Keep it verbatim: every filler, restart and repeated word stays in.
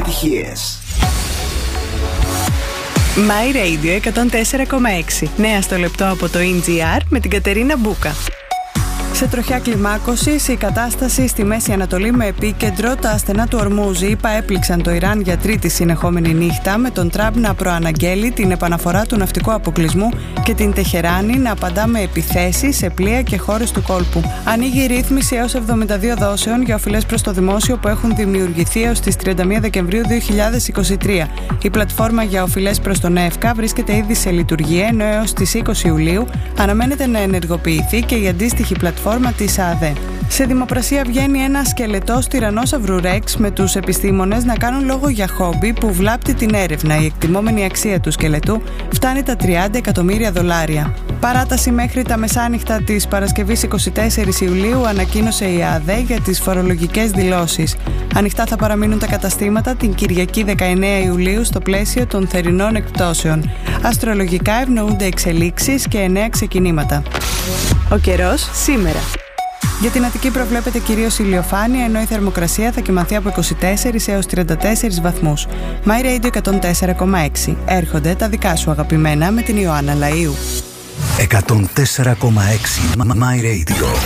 επιτυχίες. My Radio εκατόν τέσσερα κόμμα έξι. Νέα στο λεπτό από το ι τζι αρ με την Κατερίνα Μπούκα. Σε τροχιά κλιμάκωσης, η κατάσταση στη Μέση Ανατολή με επίκεντρο τα ασθενά του Ορμούζ. Οι ΗΠΑ έπληξαν το Ιράν για τρίτη συνεχόμενη νύχτα, με τον Τραμπ να προαναγγέλει την επαναφορά του ναυτικού αποκλεισμού και την Τεχεράνη να απαντά με επιθέσεις σε πλοία και χώρες του κόλπου. Ανοίγει η ρύθμιση έως εβδομήντα δύο δόσεων για οφειλές προς το δημόσιο που έχουν δημιουργηθεί έως τις τριάντα μία Δεκεμβρίου δύο χιλιάδες είκοσι τρία. Η πλατφόρμα για οφειλές προς τον ΕΦΚΑ βρίσκεται ήδη σε λειτουργία, ενώ έως τις είκοσι Ιουλίου αναμένεται να ενεργοποιηθεί και η αντίστοιχη πλατφόρμα της ΑΔΕ. Σε δημοπρασία βγαίνει ένα σκελετός τυραννόσαυρου Ρεξ, με τους επιστήμονες να κάνουν λόγο για χόμπι που βλάπτει την έρευνα. Η εκτιμόμενη αξία του σκελετού φτάνει τα τριάντα εκατομμύρια δολάρια. Παράταση μέχρι τα μεσάνυχτα της Παρασκευής εικοστή τέταρτη Ιουλίου ανακοίνωσε η ΑΔΕ για τις φορολογικές δηλώσεις. Ανοιχτά θα παραμείνουν τα καταστήματα την Κυριακή δεκαεννέα Ιουλίου στο πλαίσιο των θερινών εκπτώσεων. Αστρολογικά ευνοούνται εξελίξεις και νέα ξεκινήματα. Ο καιρός σήμερα. Για την Αττική προβλέπεται κυρίως ηλιοφάνεια, ενώ η θερμοκρασία θα κυμανθεί από είκοσι τέσσερις έως τριάντα τέσσερις βαθμούς. My Radio εκατόν τέσσερα κόμμα έξι. Έρχονται τα δικά σου αγαπημένα με την Ιωάννα Λαΐου. εκατόν τέσσερα κόμμα έξι My Radio.